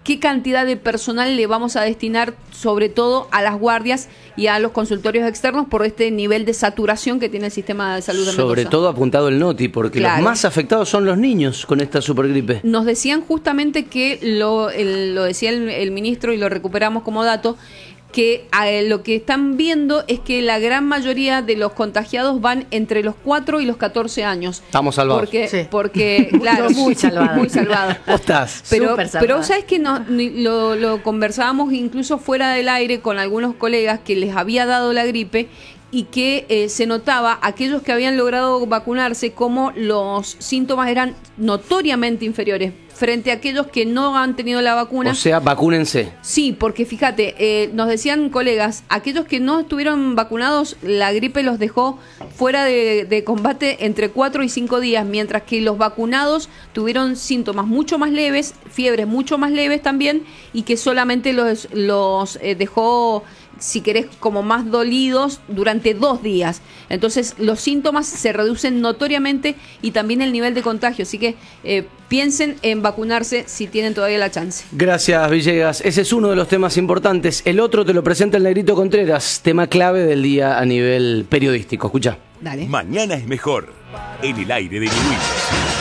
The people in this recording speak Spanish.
qué cantidad de personal le vamos a destinar, sobre todo a las guardias y a los consultorios externos, por este nivel de saturación que tiene el sistema de salud de Mendoza. Sobre todo apuntado el Noti, porque los más afectados son los niños con esta supergripe. Nos decían justamente que lo decía el ministro y lo recuperamos como dato, que lo que están viendo es que la gran mayoría de los contagiados van entre los 4 y los 14 años. Estamos salvados. Porque claro, muy salvados. Muy salvados. ¿Vos estás? Pero sabes que lo conversábamos incluso fuera del aire con algunos colegas que les había dado la gripe y que se notaba aquellos que habían logrado vacunarse como los síntomas eran notoriamente inferiores frente a aquellos que no han tenido la vacuna. O sea, vacúnense. Sí, porque fíjate, nos decían colegas, aquellos que no estuvieron vacunados, la gripe los dejó fuera de combate entre 4 y 5 días, mientras que los vacunados tuvieron síntomas mucho más leves, fiebres mucho más leves también, y que solamente los dejó, si querés, como más dolidos durante 2 días. Entonces los síntomas se reducen notoriamente y también el nivel de contagio. Así que piensen en vacunarse si tienen todavía la chance. Gracias, Villegas. Ese es uno de los temas importantes. El otro te lo presenta el Negrito Contreras, tema clave del día a nivel periodístico. Escucha. Dale. Mañana es mejor. En el aire de Luis.